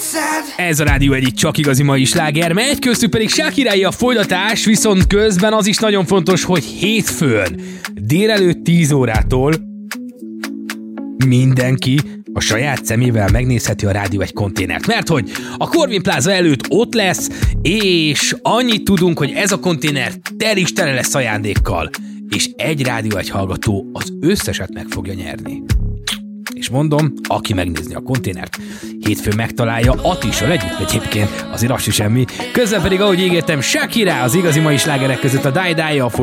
Ez a rádió egyik csak igazi mai sláger, megy köztük pedig Shakirái a folytatás, viszont közben az is nagyon fontos, hogy hétfőn délelőtt 10 órától mindenki a saját szemével megnézheti a Rádió egy konténert. Mert hogy a Corvin Plaza előtt ott lesz, és annyit tudunk, hogy ez a konténer tele lesz ajándékkal, és egy Rádió egy hallgató az összeset meg fogja nyerni. És mondom, aki megnézni a konténert, hétfőn megtalálja Attissal együtt egyébként, azért az is semmi. Közben pedig, ahogy ígértem, Shakira az igazi mai slágerek között a Die Die a